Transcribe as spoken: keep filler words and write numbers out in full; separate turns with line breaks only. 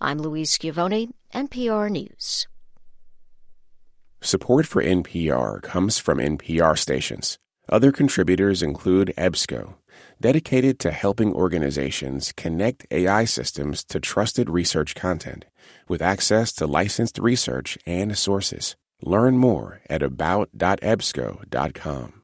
I'm Louise Schiavone, N P R News.
Support for N P R comes from N P R stations. Other contributors include EBSCO, dedicated to helping organizations connect A I systems to trusted research content, with access to licensed research and sources. Learn more at about dot ebsco dot com.